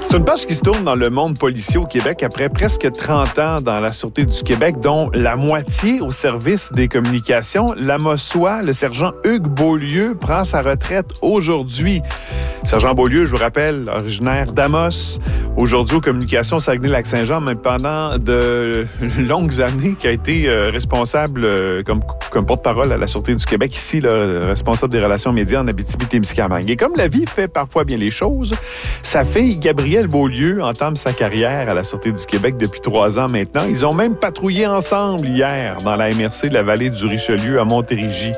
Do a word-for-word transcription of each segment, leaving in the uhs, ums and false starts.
C'est une page qui se tourne dans le monde policier au Québec après presque trente ans dans la Sûreté du Québec, dont la moitié au service des communications. L'Amossois, le sergent Hugues Beaulieu, prend sa retraite aujourd'hui. Sergent Beaulieu, je vous rappelle, originaire d'Amos, aujourd'hui aux communications Saguenay-Lac-Saint-Jean, mais pendant de longues années, qui a été euh, responsable euh, comme, comme porte-parole à la Sûreté du Québec, ici, là, responsable des relations médias en Abitibi-Témiscamingue. Et comme la vie fait parfois bien les choses, sa fille, Gabrielle Beaulieu, entame sa carrière à la Sûreté du Québec depuis trois ans maintenant. Ils ont même patrouillé ensemble hier dans la M R C de la vallée du Richelieu à Montérégie.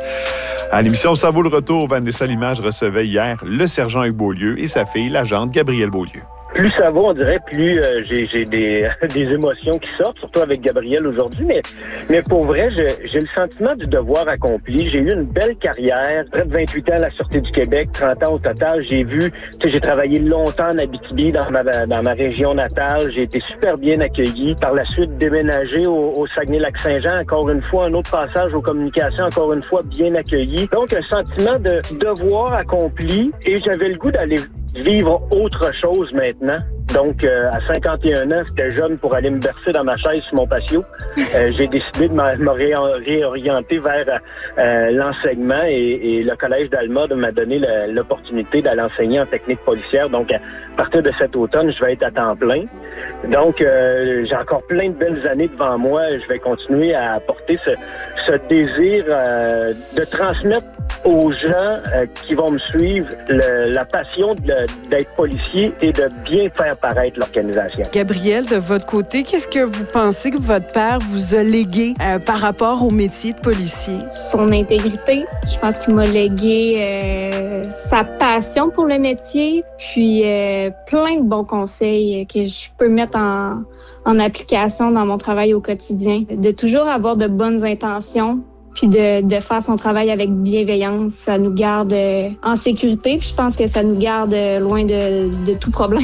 À l'émission Ça vaut le retour, Vanessa Limage recevait hier le sergent Hugues Beaulieu et sa fille, l'agente Gabrielle Beaulieu. Plus ça va, on dirait, plus euh, j'ai, j'ai des, des émotions qui sortent, surtout avec Gabrielle aujourd'hui. Mais, mais pour vrai, je, j'ai le sentiment du devoir accompli. J'ai eu une belle carrière, près de vingt-huit ans à la Sûreté du Québec, trente ans au total. J'ai vu, tu sais, j'ai travaillé longtemps en Abitibi, dans ma, dans ma région natale. J'ai été super bien accueilli. Par la suite, déménagé au, au Saguenay-Lac-Saint-Jean, encore une fois, un autre passage aux communications, encore une fois, bien accueilli. Donc, un sentiment de devoir accompli et j'avais le goût d'aller vivre autre chose maintenant. Donc, euh, à cinquante et un ans, j'étais jeune pour aller me bercer dans ma chaise sur mon patio. Euh, j'ai décidé de me ré- réorienter vers euh, l'enseignement et, et le Collège d'Alma m'a donné le, l'opportunité d'aller enseigner en technique policière. Donc, à partir de cet automne, je vais être à temps plein. Donc, euh, j'ai encore plein de belles années devant moi. Je vais continuer à apporter ce, ce désir euh, de transmettre aux gens euh, qui vont me suivre le, la passion de, d'être policier et de bien faire paraître l'organisation. Gabrielle, de votre côté, qu'est-ce que vous pensez que votre père vous a légué euh, par rapport au métier de policier? Son intégrité. Je pense qu'il m'a légué euh, sa passion pour le métier, puis euh, plein de bons conseils que je peux mettre en, en application dans mon travail au quotidien. De toujours avoir de bonnes intentions, puis de, de faire son travail avec bienveillance. Ça nous garde euh, en sécurité, puis je pense que ça nous garde euh, loin de, de tout problème.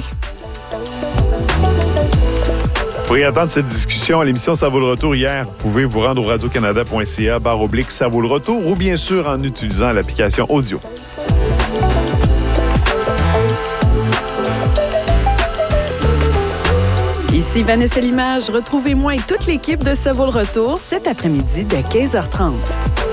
Pour y attendre cette discussion à l'émission Ça vaut le retour hier, vous pouvez vous rendre au radio-canada point c a barre oblique Ça vaut le retour ou bien sûr en utilisant l'application audio. Ici Vanessa Limage. Retrouvez-moi et toute l'équipe de Ça vaut le retour cet après-midi dès quinze heures trente.